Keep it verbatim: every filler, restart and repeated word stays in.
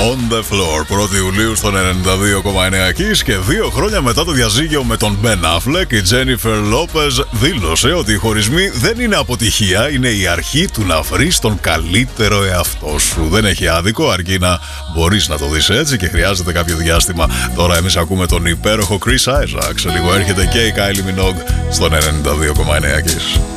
On the Floor, πρώτη Ιουλίου στον ενενήντα δύο κόμμα εννέα Kiss, και δύο χρόνια μετά το διαζύγιο με τον Ben Affleck, η Jennifer Lopez δήλωσε ότι οι χωρισμοί δεν είναι αποτυχία, είναι η αρχή του να βρεις τον καλύτερο εαυτό σου. Δεν έχει άδικο, αρκεί να μπορείς να το δεις έτσι, και χρειάζεται κάποιο διάστημα. Τώρα εμείς ακούμε τον υπέροχο Chris Isaac. Σε λίγο έρχεται και η Kylie Minogue στον ενενήντα δύο κόμμα εννέα Kiss.